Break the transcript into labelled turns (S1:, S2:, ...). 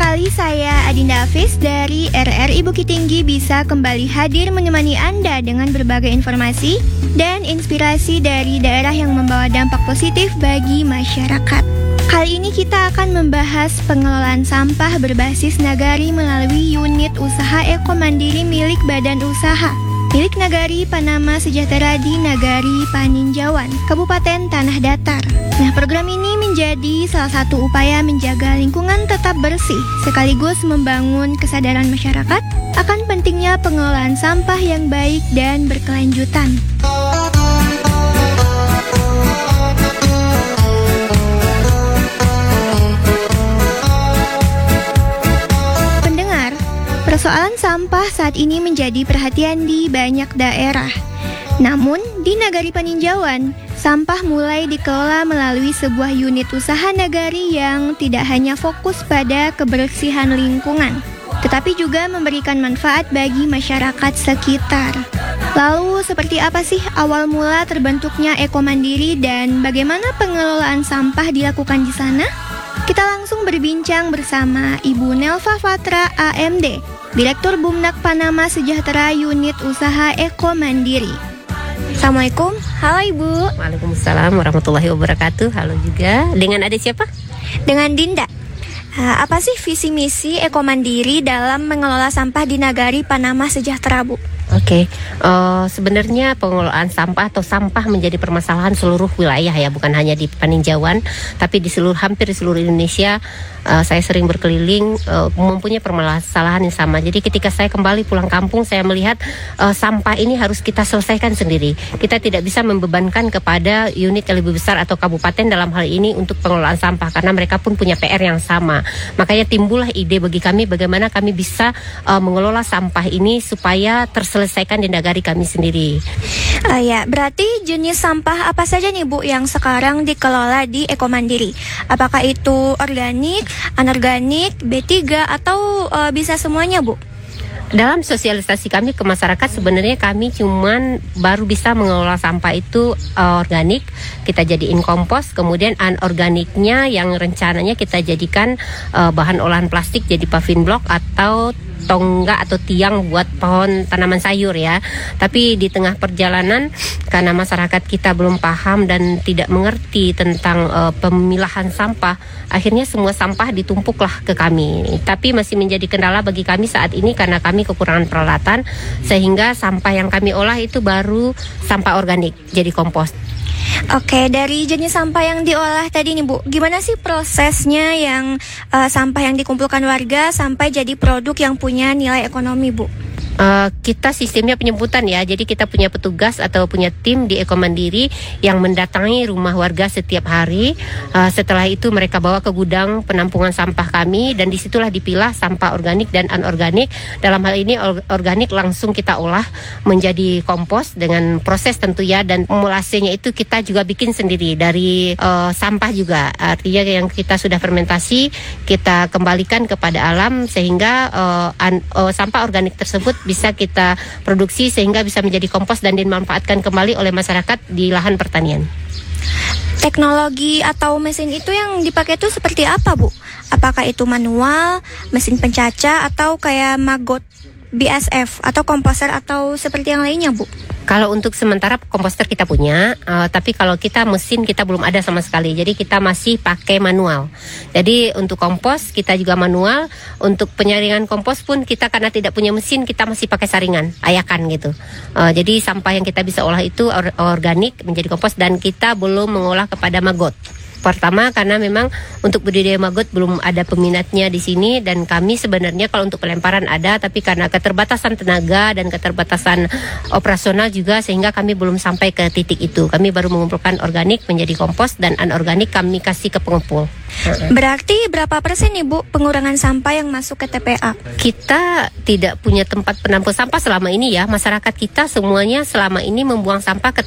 S1: sekali saya Adinda Hafiz dari RRI Bukit Tinggi bisa kembali hadir menemani Anda dengan berbagai informasi dan inspirasi dari daerah yang membawa dampak positif bagi masyarakat. Kali ini kita akan membahas pengelolaan sampah berbasis nagari melalui unit usaha Eko Mandiri milik Badan Usaha milik Nagari Panama Sejahtera di Nagari Paninjauan, Kabupaten Tanah Datar. Nah, program ini menjadi salah satu upaya menjaga lingkungan tetap bersih, sekaligus membangun kesadaran masyarakat akan pentingnya pengelolaan sampah yang baik dan berkelanjutan. Persoalan sampah saat ini menjadi perhatian di banyak daerah. Namun, di Nagari Paninjauan, sampah mulai dikelola melalui sebuah unit usaha nagari yang tidak hanya fokus pada kebersihan lingkungan, tetapi juga memberikan manfaat bagi masyarakat sekitar. Lalu, seperti apa sih awal mula terbentuknya Eko Mandiri dan bagaimana pengelolaan sampah dilakukan di sana? Kita langsung berbincang bersama Ibu Nelva Fatra, AMD, Direktur Bumnak Panama Sejahtera Unit Usaha Eko Mandiri. Assalamualaikum. Halo Ibu.
S2: Waalaikumsalam warahmatullahi wabarakatuh. Halo juga. Dengan ada siapa?
S1: Dengan Dinda. Apa sih visi misi Eko Mandiri dalam mengelola sampah di Nagari Panama Sejahtera, Bu?
S2: Oke, sebenarnya pengelolaan sampah atau sampah menjadi permasalahan seluruh wilayah ya, bukan hanya di Paninjauan, tapi di hampir di seluruh Indonesia. Saya sering berkeliling mempunyai permasalahan yang sama. Jadi ketika saya kembali pulang kampung, saya melihat sampah ini harus kita selesaikan sendiri. Kita tidak bisa membebankan kepada unit yang lebih besar atau kabupaten dalam hal ini untuk pengelolaan sampah, karena mereka pun punya PR yang sama. Makanya timbullah ide bagi kami bagaimana kami bisa mengelola sampah ini supaya terselesaikan di nagari kami sendiri.
S1: Ya, berarti jenis sampah apa saja nih Bu yang sekarang dikelola di Eko Mandiri? Apakah itu organik, anorganik, B3 atau bisa semuanya Bu?
S2: Dalam sosialisasi kami ke masyarakat sebenarnya kami cuman baru bisa mengelola sampah itu organik, kita jadiin kompos, kemudian anorganiknya yang rencananya kita jadikan bahan olahan plastik jadi paving block atau tonggak atau tiang buat pohon tanaman sayur ya. Tapi di tengah perjalanan karena masyarakat kita belum paham dan tidak mengerti tentang pemilahan sampah, akhirnya semua sampah ditumpuklah ke kami. Tapi masih menjadi kendala bagi kami saat ini karena kami kekurangan peralatan, sehingga sampah yang kami olah itu baru sampah organik jadi kompos.
S1: Oke, dari jenis sampah yang diolah tadi nih Bu, gimana sih prosesnya yang sampah yang dikumpulkan warga sampai jadi produk yang punya nilai ekonomi Bu?
S2: Kita sistemnya penjemputan ya, jadi kita punya petugas atau punya tim di Eko Mandiri yang mendatangi rumah warga setiap hari. Setelah itu mereka bawa ke gudang penampungan sampah kami dan disitulah dipilah sampah organik dan anorganik. Dalam hal ini organik langsung kita olah menjadi kompos dengan proses tentu ya, dan formulasinya itu kita juga bikin sendiri dari sampah juga. Artinya yang kita sudah fermentasi kita kembalikan kepada alam sehingga sampah organik tersebut bisa kita produksi sehingga bisa menjadi kompos dan dimanfaatkan kembali oleh masyarakat di lahan pertanian.
S1: Teknologi atau mesin itu yang dipakai itu seperti apa Bu? Apakah itu manual, mesin pencaca, atau kayak maggot BASF atau komposter atau seperti yang lainnya Bu?
S2: Kalau untuk sementara komposter kita punya, tapi kalau kita mesin kita belum ada sama sekali. Jadi kita masih pakai manual. Jadi untuk kompos kita juga manual. Untuk penyaringan kompos pun kita karena tidak punya mesin kita masih pakai saringan, ayakan gitu. Jadi sampah yang kita bisa olah itu organik menjadi kompos dan kita belum mengolah kepada maggot. Pertama karena memang untuk budidaya maggot belum ada peminatnya di sini, dan kami sebenarnya kalau untuk pelemparan ada, tapi karena keterbatasan tenaga dan keterbatasan operasional juga sehingga kami belum sampai ke titik itu. Kami baru mengumpulkan organik menjadi kompos dan anorganik kami kasih ke pengepul.
S1: Berarti berapa persen nih Bu pengurangan sampah yang masuk ke TPA?
S2: Kita tidak punya tempat penampung sampah selama ini ya. Masyarakat kita semuanya selama ini membuang sampah ke